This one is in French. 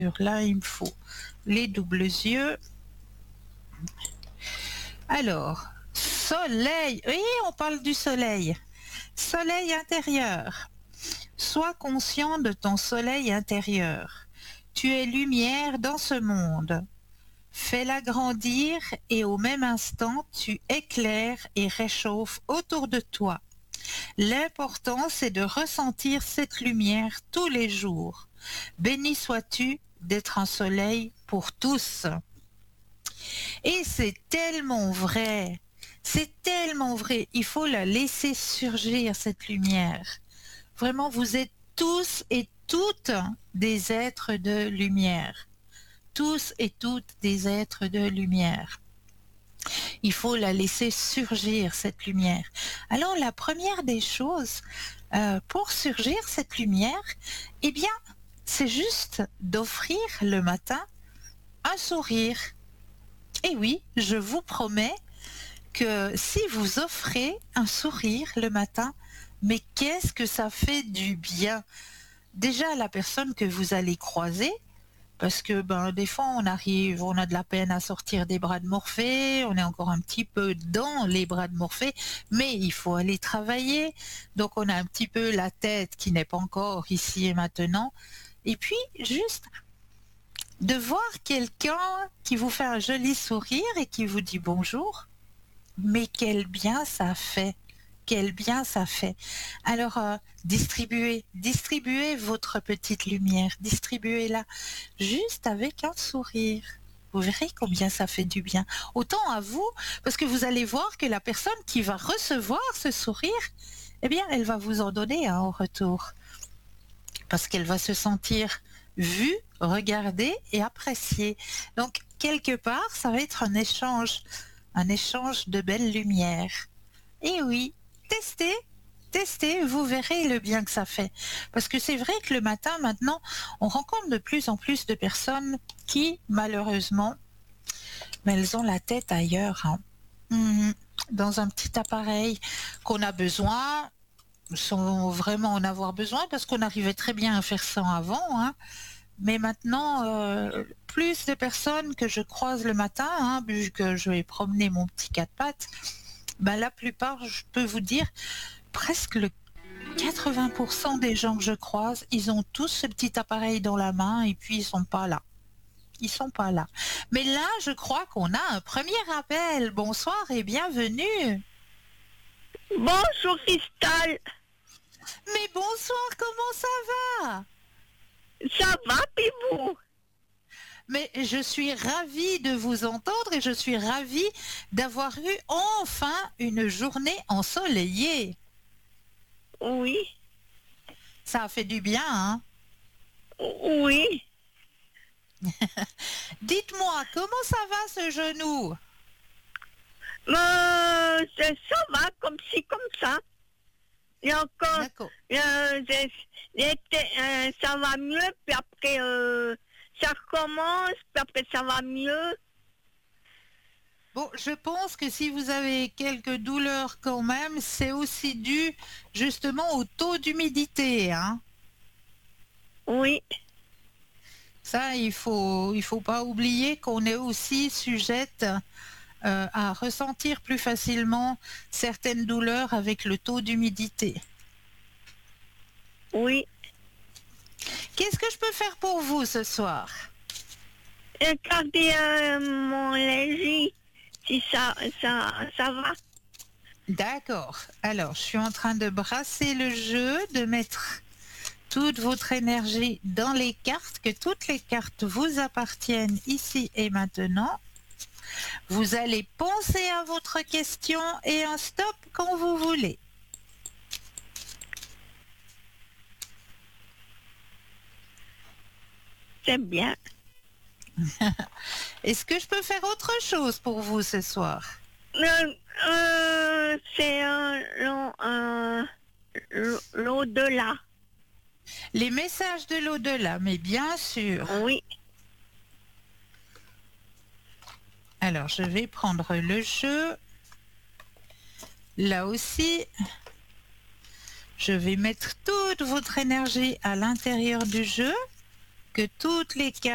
Là, il me faut les doubles yeux. Alors, soleil. Oui, on parle du soleil. Soleil intérieur. Sois conscient de ton soleil intérieur. Tu es lumière dans ce monde. Fais-la grandir et au même instant, tu éclaires et réchauffes autour de toi. L'important, c'est de ressentir cette lumière tous les jours. Béni sois-tu d'être un soleil pour tous. Et c'est tellement vrai. C'est tellement vrai. Il faut la laisser surgir, cette lumière. Vraiment, vous êtes tous et toutes des êtres de lumière. Tous et toutes des êtres de lumière. Il faut la laisser surgir, cette lumière. Alors, la première des choses, pour surgir cette lumière, eh bien, c'est juste d'offrir le matin un sourire. Et oui, je vous promets que si vous offrez un sourire le matin, mais qu'est-ce que ça fait du bien. Déjà à la personne que vous allez croiser, parce que des fois on a de la peine à sortir des bras de Morphée, on est encore un petit peu dans les bras de Morphée, mais il faut aller travailler, donc on a un petit peu la tête qui n'est pas encore ici et maintenant, et puis juste de voir quelqu'un qui vous fait un joli sourire et qui vous dit bonjour, mais quel bien ça fait, quel bien ça fait. Alors, distribuez votre petite lumière, distribuez-la juste avec un sourire. Vous verrez combien ça fait du bien. Autant à vous, parce que vous allez voir que la personne qui va recevoir ce sourire, eh bien, elle va vous en donner un en retour. Parce qu'elle va se sentir vue, regardée et appréciée. Donc, quelque part, ça va être un échange de belles lumières. Et oui, testez, vous verrez le bien que ça fait. Parce que c'est vrai que le matin, maintenant, on rencontre de plus en plus de personnes qui, malheureusement, elles ont la tête ailleurs, hein. Dans un petit appareil qu'on a besoin, sans vraiment en avoir besoin, parce qu'on arrivait très bien à faire ça avant, hein. Mais maintenant, plus de personnes que je croise le matin, hein, vu que je vais promener mon petit quatre pattes, la plupart, je peux vous dire, presque le 80% des gens que je croise, ils ont tous ce petit appareil dans la main et puis ils sont pas là. Ils sont pas là. Mais là, je crois qu'on a un premier appel. Bonsoir et bienvenue. Bonjour Cristal. Mais bonsoir, comment ça va? Ça va, puis vous? Mais je suis ravie de vous entendre et je suis ravie d'avoir eu enfin une journée ensoleillée. Oui. Ça a fait du bien, hein? Oui. Dites-moi, comment ça va ce genou? Ça va comme ci, comme ça. Et encore, D'accord. ça va mieux, puis après, ça recommence, puis après, ça va mieux. Bon, je pense que si vous avez quelques douleurs quand même, c'est aussi dû justement au taux d'humidité, hein? Oui. Ça, il faut pas oublier qu'on est aussi sujette à ressentir plus facilement certaines douleurs avec le taux d'humidité. Oui. Qu'est-ce que je peux faire pour vous ce soir? Regardez mon légit, si ça va. D'accord. Alors, je suis en train de brasser le jeu, de mettre toute votre énergie dans les cartes, que toutes les cartes vous appartiennent ici et maintenant. Vous allez penser à votre question et un stop quand vous voulez. C'est bien. Est-ce que je peux faire autre chose pour vous ce soir? C'est l'au-delà. Les messages de l'au-delà, mais bien sûr. Oui. Alors, je vais prendre le jeu. Là aussi, je vais mettre toute votre énergie à l'intérieur du jeu, que toutes les cartes